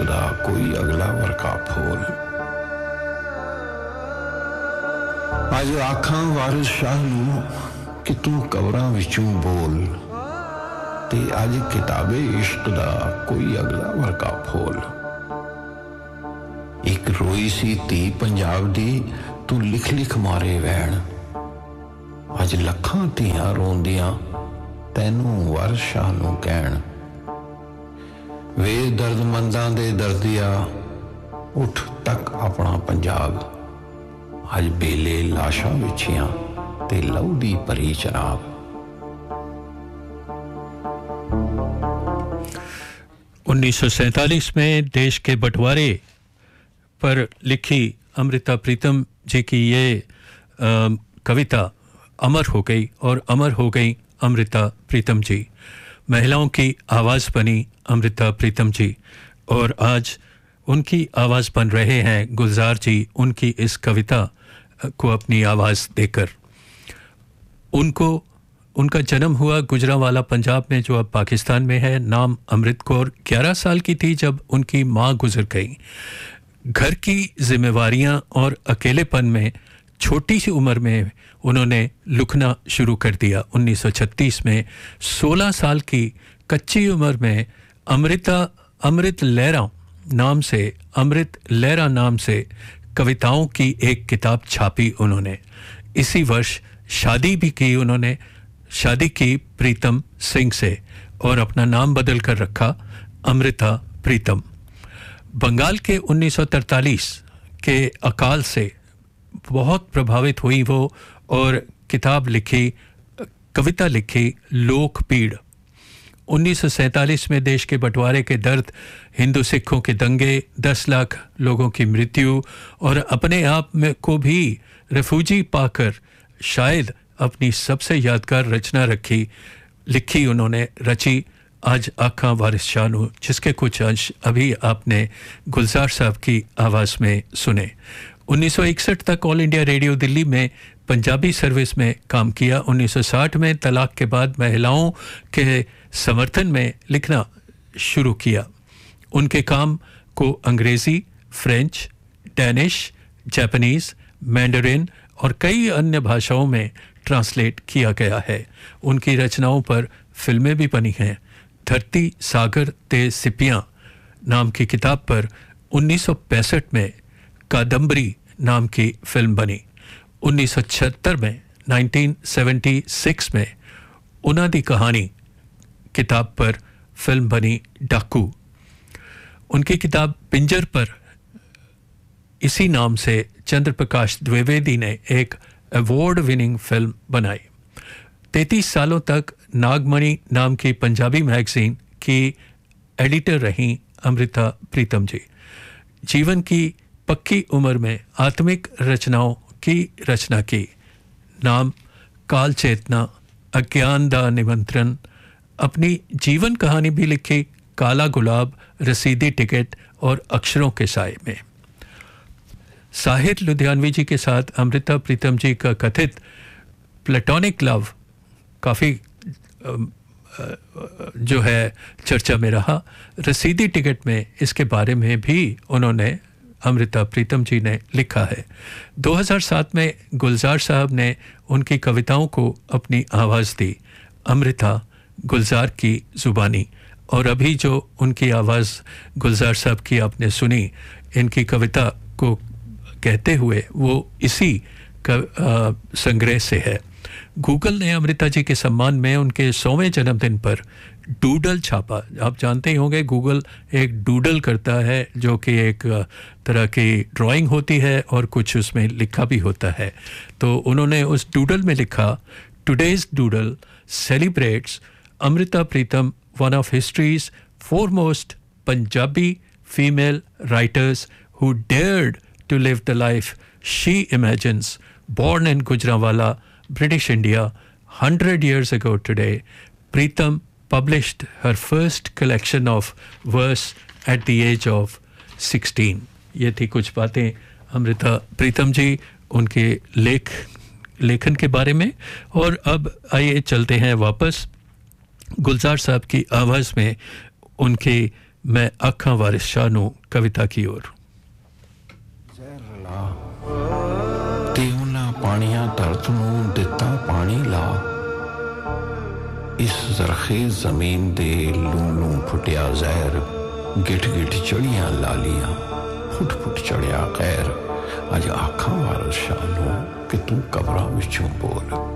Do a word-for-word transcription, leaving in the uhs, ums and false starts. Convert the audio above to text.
इश्क दा कोई अगला वर्का फूल आज आखां वारिस शाह नूं कि तू कबरां विचों बोल ते आज किताबे इश्क दा कोई अगला वर्का फूल एक रोई सी धी पंजाब दी तू लिख लिख मारे वैण अज लखां धीआं रोंदियां तैनूं वारिस शाह नूं कहण वे दर्दमंदां दे दर्दिया उठ तक अपना पंजाब अज बेले लाशां विछियां ते लहू दी भरी चनाब उन्नीस सौ सैंतालीस में देश के बंटवारे पर लिखी अमृता प्रीतम जी की ये आ, कविता अमर हो गई और अमर हो गई अमृता प्रीतम जी महिलाओं की आवाज़ बनी अमृता प्रीतम जी और आज उनकी आवाज़ बन रहे हैं गुलजार जी उनकी इस कविता को अपनी आवाज़ देकर उनको उनका जन्म हुआ गुजरांवाला पंजाब में जो अब पाकिस्तान में है नाम अमृत कौर ग्यारह साल की थी जब उनकी माँ गुजर गई घर की जिम्मेवारियां और अकेलेपन में छोटी सी उम्र में उन्होंने लिखना शुरू कर दिया उन्नीस सौ छत्तीस में सोलह साल की कच्ची उम्र में अमृता अमृत लहरा नाम से अमृत लहरा नाम से कविताओं की एक किताब छापी उन्होंने इसी वर्ष शादी भी की उन्होंने शादी की प्रीतम सिंह से और अपना नाम बदल कर रखा अमृता प्रीतम बंगाल के उन्नीस सौ तैंतालीस के अकाल से बहुत प्रभावित हुई वो और किताब लिखी कविता लिखी लोकपीड़ उन्नीस सौ सैंतालीस में देश के बंटवारे के दर्द हिंदू सिखों के दंगे दस लाख लोगों की मृत्यु और अपने आप में को भी रिफ्यूजी पाकर शायद अपनी सबसे यादगार रचना रखी लिखी उन्होंने रची आज आखां वारिस शाह नूं जिसके कुछ अंश अभी आपने गुलजार साहब की आवाज़ में सुने उन्नीस सौ इकसठ तक ऑल इंडिया रेडियो दिल्ली में पंजाबी सर्विस में काम किया उन्नीस सौ साठ में तलाक के बाद महिलाओं के समर्थन में लिखना शुरू किया उनके काम को अंग्रेज़ी फ्रेंच डैनिश जापानीज़ मैंडरिन और कई अन्य भाषाओं में ट्रांसलेट किया गया है उनकी रचनाओं पर फिल्में भी बनी हैं धरती सागर ते सिपियां नाम की किताब पर उन्नीस सौ पैंसठ में कादम्बरी नाम की फिल्म बनी उन्नीस सौ छिहत्तर में उन्नीस सौ छिहत्तर में उन्हां दी कहानी किताब पर फिल्म बनी डाकू उनकी किताब पिंजर पर इसी नाम से चंद्रप्रकाश द्विवेदी ने एक अवार्ड विनिंग फिल्म बनाई तैंतीस सालों तक नागमणि नाम की पंजाबी मैगजीन की एडिटर रहीं अमृता प्रीतम जी जीवन की पक्की उम्र में आत्मिक रचनाओं की रचना की नाम काल चेतना अज्ञान दा निमंत्रण अपनी जीवन कहानी भी लिखी काला गुलाब रसीदी टिकट और अक्षरों के साए में साहिर लुधियानवी जी के साथ अमृता प्रीतम जी का कथित प्लेटोनिक लव काफ़ी जो है चर्चा में रहा रसीदी टिकट में इसके बारे में भी उन्होंने अमृता प्रीतम जी ने लिखा है दो हज़ार सात में गुलजार साहब ने उनकी कविताओं को अपनी आवाज़ दी अमृता गुलजार की ज़ुबानी और अभी जो उनकी आवाज़ गुलजार साहब की आपने सुनी इनकी कविता को कहते हुए वो इसी का संग्रह से है गूगल ने अमृता जी के सम्मान में उनके सौवें जन्मदिन पर डूडल छापा आप जानते ही होंगे गूगल एक डूडल करता है जो कि एक तरह की ड्राइंग होती है और कुछ उसमें लिखा भी होता है तो उन्होंने उस डूडल में लिखा today's doodle celebrates Amrita Pritam one of histories foremost Punjabi female writers who dared to live the life she imagines. Born in Gujranwala, British India, one hundred years ago today, Pritam published her first collection of verse at the age of sixteen. ये थी कुछ बातें अमृता प्रीतम जी उनके लेख लेखन के बारे में। और अब आइए चलते हैं वापस गुलजार साहब की आवाज़ में उनके मैं आखां वारिस शाह नूं कविता की ओर। ते उन्हां पाणियां धरत नूं दिता पानी ला, इस जरखेज जमीन दे लू लू फुटिया जहर, गिठ गिठ चढ़ियां लालियां, फुट फुट चढ़िया खैर। अज आखां वारिस शाह नूं कि तू कबरां विचों बोल।